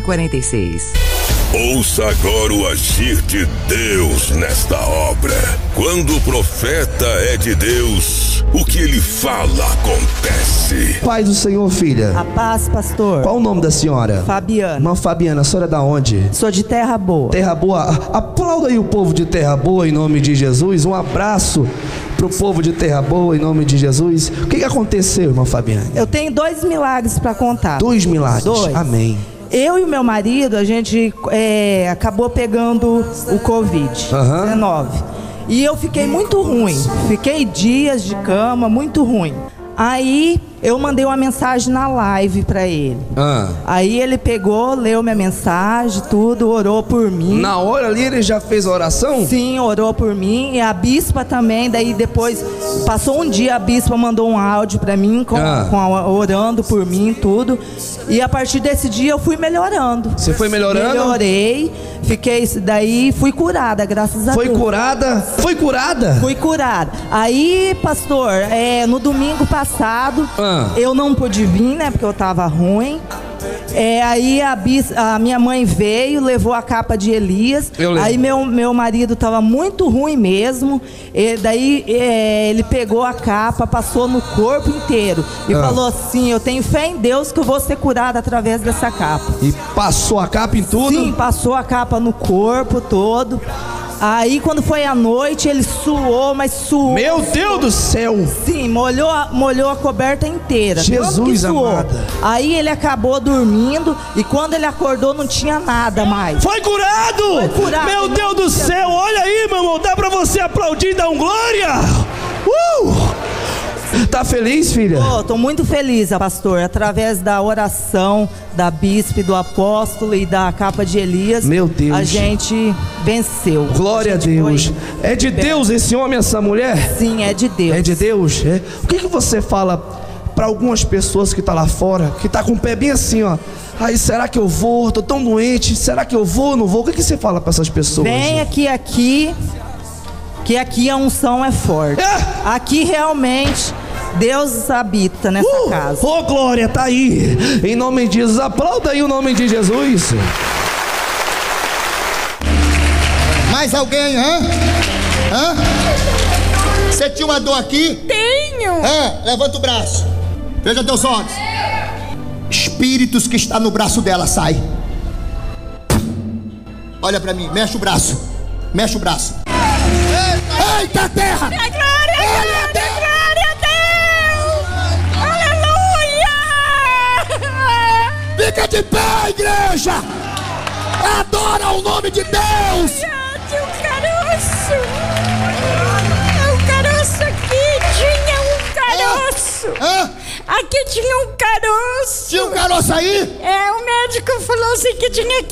3046. Ouça agora o agir de Deus nesta obra. Quando o profeta é de Deus, o que ele fala acontece. Paz do Senhor, filha. A paz, pastor. Qual o nome da senhora? Fabiana. Irmã Fabiana, a senhora é da onde? Sou de Terra Boa. Terra Boa. Aplauda aí o povo de Terra Boa em nome de Jesus. Um abraço pro povo de Terra Boa em nome de Jesus. O que aconteceu, irmã Fabiana? Eu tenho 2 milagres para contar. 2 milagres. 2. Amém. Eu e o meu marido, a gente acabou pegando o Covid-19. E eu fiquei muito ruim. Fiquei dias de cama, muito ruim. Aí eu mandei uma mensagem na live pra ele. Aí ele pegou, leu minha mensagem, tudo, orou por mim. Na hora ali ele já fez a oração? Sim, orou por mim. E a bispa também. Daí depois, passou um dia, a bispa mandou um áudio pra mim, orando por mim, tudo. E a partir desse dia eu fui melhorando. Você foi melhorando? Melhorei. Fiquei, daí fui curada, graças a Deus. Foi curada? Foi curada? Fui curada. Aí, pastor, no domingo passado, eu não pude vir, né, porque eu tava ruim. Aí a minha mãe veio, levou a capa de Elias. Aí meu marido tava muito ruim mesmo. Daí ele pegou a capa, passou no corpo inteiro e falou assim: eu tenho fé em Deus que eu vou ser curada através dessa capa. E passou a capa em tudo? Sim, passou a capa no corpo todo. Aí quando foi à noite, ele suou, mas suou. Meu Deus do céu! Sim, molhou a coberta inteira. Jesus amado. Aí ele acabou dormindo e quando ele acordou não tinha nada mais. Foi curado! Foi curado. Meu Deus do céu, olha aí, meu irmão, dá pra você aplaudir e dar um glória? Tá feliz, filha? Tô muito feliz, pastor. Através da oração da bispa e do apóstolo e da capa de Elias, meu Deus, a gente venceu. Glória a Deus. É de Deus esse homem, essa mulher? Sim, é de Deus. É de Deus? É? O que você fala para algumas pessoas que tá lá fora, que tá com o pé bem assim, ó? Aí, será que eu vou? Tô tão doente. Será que eu vou ou não vou? O que você fala para essas pessoas? Venha que aqui a unção é forte. Aqui realmente Deus habita nessa casa. Oh, glória, tá aí. Em nome de Jesus, aplauda aí o nome de Jesus. Mais alguém, Você tinha uma dor aqui? Tenho. Levanta o braço. Veja teus olhos. Espíritos que está no braço dela, sai. Olha pra mim, mexe o braço. Mexe o braço. Eita terra! Glória a Deus! Fica de pé, igreja! Adora o nome de Deus! Tinha um caroço! Um caroço aqui! Tinha um caroço! Aqui tinha um caroço! Tinha um caroço aí? O médico falou assim que tinha aqui.